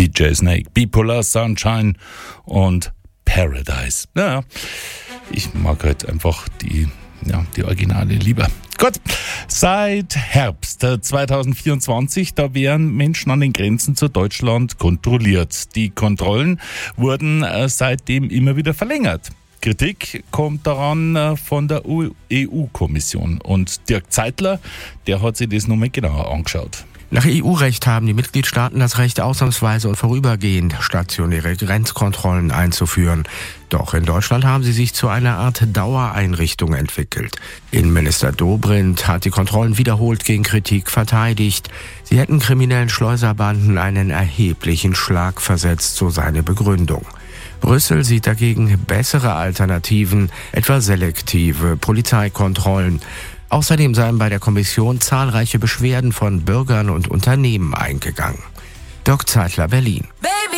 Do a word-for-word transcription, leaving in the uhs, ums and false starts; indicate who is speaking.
Speaker 1: D J Snake, Bipolar Sunshine und Paradise. Ja, ich mag halt einfach die, ja, die Originale lieber. Gut, seit Herbst zwanzig vierundzwanzig, da werden Menschen an den Grenzen zu Deutschland kontrolliert. Die Kontrollen wurden seitdem immer wieder verlängert. Kritik kommt daran von der E U-Kommission. Und Dirk Zeitler, der hat sich das nochmal genauer angeschaut.
Speaker 2: Nach E U-Recht haben die Mitgliedstaaten das Recht, ausnahmsweise und vorübergehend stationäre Grenzkontrollen einzuführen. Doch in Deutschland haben sie sich zu einer Art Dauereinrichtung entwickelt. Innenminister Dobrindt hat die Kontrollen wiederholt gegen Kritik verteidigt. Sie hätten kriminellen Schleuserbanden einen erheblichen Schlag versetzt, so seine Begründung. Brüssel sieht dagegen bessere Alternativen, etwa selektive Polizeikontrollen. Außerdem seien bei der Kommission zahlreiche Beschwerden von Bürgern und Unternehmen eingegangen. Dirk Zeitler, Berlin.